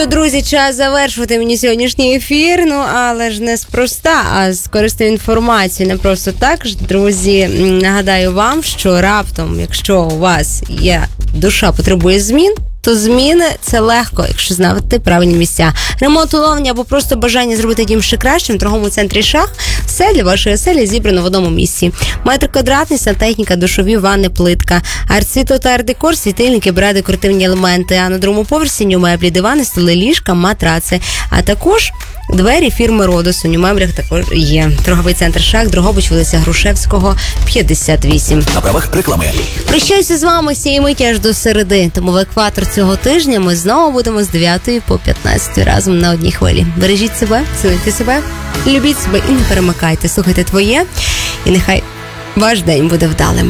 Друзі, час завершувати мені сьогоднішній ефір, але ж не спроста, а з корисною інформацією, не просто так. Друзі, нагадаю вам, що раптом, якщо у вас є душа потребує змін, то зміни – це легко, якщо знати правильні місця. Ремонт, оновлення або просто бажання зробити дім ще кращим в торговому центрі «Шах» – все для вашої оселі зібрано в одному місці. Метр квадратний, сантехніка, душові, ванни, плитка. Арт-світло та арт-декор, світильники, бра, декоративні елементи. А на другому поверсі нью-меблі, дивани, столи, ліжка, матраци. А також двері фірми «Родос». У нью-меблях також є. Торговий центр «Шах», Дрогобич, вулиця Грушевського, 58. На правах реклами. Прощаюся з вами з цієї миті аж до середи. Тому в екватор цього тижня ми знову будемо з 9 по 15 разом на одній хвилі. Бережіть себе, цінуйте себе, любіть себе і не перемикайте. Слухайте твоє, і нехай ваш день буде вдалим.